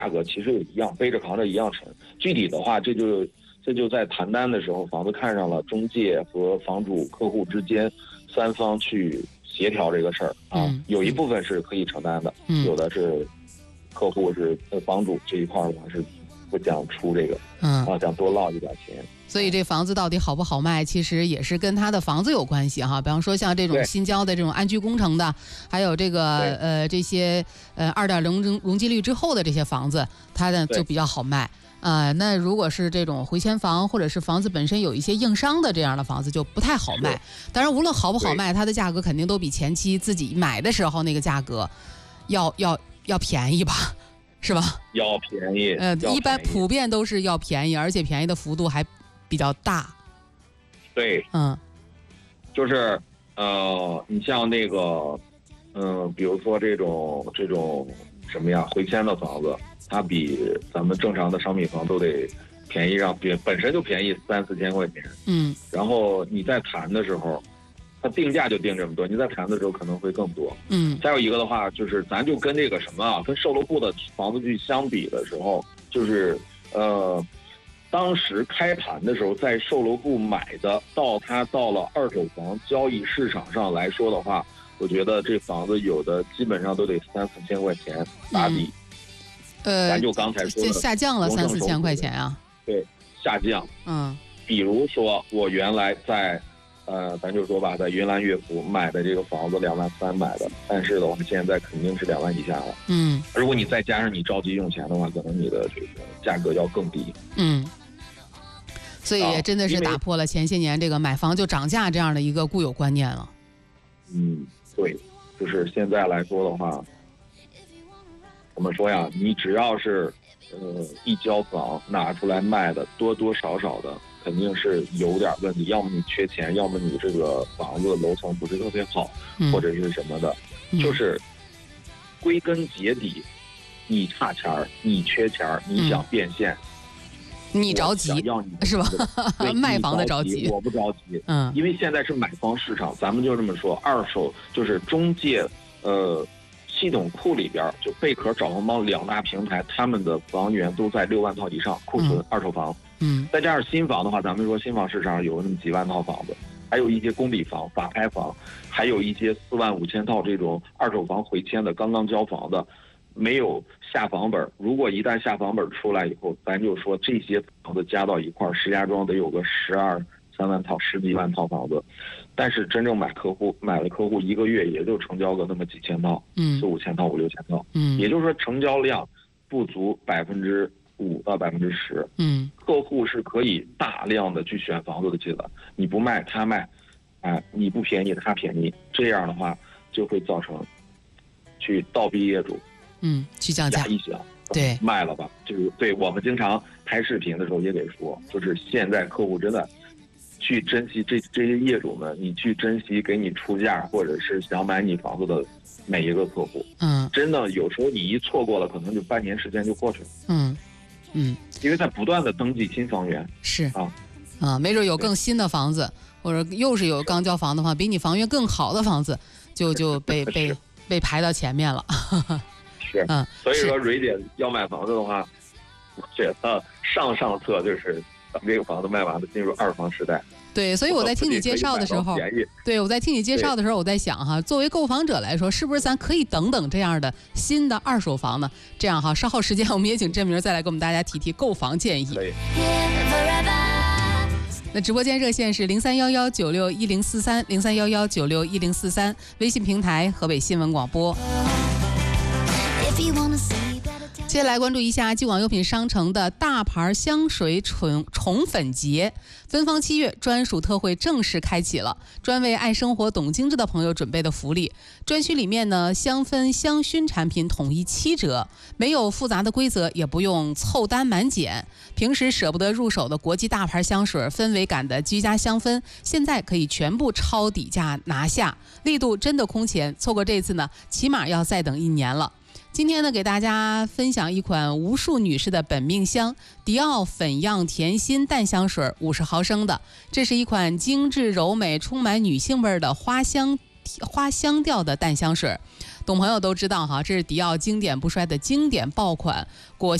格其实也一样，背着扛着一样沉。具体的话，这就在谈单的时候，房子看上了，中介和房主、客户之间三方去协调这个事儿啊。有一部分是可以承担的，有的是客户是房主这一块的话是不想出这个，想多捞一点钱。 所以这房子到底好不好卖，其实也是跟他的房子有关系哈。比方说像这种新交的这种安居工程的，还有这个这些2.0容积率之后的这些房子，它呢就比较好卖。那如果是这种回迁房，或者是房子本身有一些硬伤的这样的房子，就不太好卖。当然，无论好不好卖，它的价格肯定都比前期自己买的时候那个价格要便宜吧，是吧？ 要便宜。 一般普遍都是要便宜，而且便宜的幅度还比较大。 对，就是你像那个比如说这种什么呀，回迁的房子。它比咱们正常的商品房都得便宜，本身就便宜3-4千块钱。然后你在谈的时候，它定价就定这么多，你在谈的时候可能会更多。再有一个的话，就是咱就跟这个什么啊，跟售楼部的房子去相比的时候，就是当时开盘的时候，在售楼部买的，它到了二手房交易市场上来说的话，我觉得这房子有的基本上都得3-4千块钱打底。咱就刚才说的下降了3-4千块钱啊。 对，下降。比如说我原来在咱就说吧，在云南乐府买的这个房子2万3买的，但是的话现在肯定是2万以下了。如果你再加上你着急用钱的话，可能你的这个价格要更低。 所以也真的是打破了前些年这个买房就涨价这样的一个固有观念了。 对，就是现在来说的话，怎么说呀？你只要是一交房拿出来卖的，多多少少的肯定是有点问题，要么你缺钱，要么你这个房子楼层不是特别好，或者是什么的。就是归根结底，你差钱儿，你缺钱儿，你想变现， 你着急是吧？卖房的着急， 我不着急。因为现在是买方市场，咱们就这么说，二手就是中介系统库里边，就贝壳、找房帮2大平台，他们的房源都在6万套以上库存二手房。再加上新房的话，咱们说新房市场上有那么几万套房子，还有一些公底房、法拍房，还有一些4万5千套这种二手房回迁的，刚刚交房的，没有下房本。如果一旦下房本出来以后，咱就说这些房子加到一块，石家庄得有个12-13万套、10几万套房子。但是真正买了客户1个月也就成交个那么几千套，4-5千套、5-6千套，也就是说成交量不足5%到10%。客户是可以大量的去选房子的进来，你不卖他卖，你不便宜他便宜，这样的话就会造成去倒逼业主， 去降价，对， 卖了吧。就是对我们经常拍视频的时候也得说，就是现在客户真的。去珍惜这些业主们，你去珍惜给你出价或者是想买你房子的每一个客户。真的有时候你一错过了，可能就半年时间就过去了。因为在不断的登记新房源。 是没准有更新的房子，或者又是有刚交房的话，比你房源更好的房子，就被排到前面了。 是，所以说蕊姐要买房子的话，我觉得上策就是等这个房子卖完了，进入二房时代。 对，所以我在听你介绍的时候，我在想哈，作为购房者来说，是不是咱可以等这样的新的二手房呢？这样哈，稍后时间我们也请郑明再来给我们大家提提购房建议。那直播间热线是0311961043，0311961043，微信平台河北新闻广播。接下来关注一下既往优品商城的大牌香水宠粉节，芬芳7月专属特惠正式开启了，专为爱生活懂精致的朋友准备的福利。专区里面呢，香氛香薰产品统一7折，没有复杂的规则，也不用凑单满减。平时舍不得入手的国际大牌香水、氛围感的居家香氛，现在可以全部超底价拿下，力度真的空前，错过这次呢，起码要再等1年了。今天呢，给大家分享一款无数女士的本命香——迪奥粉样甜心淡香水，50毫升的。这是一款精致柔美、充满女性味的花香调的淡香水。 懂朋友都知道哈，这是迪奥经典不衰的经典爆款果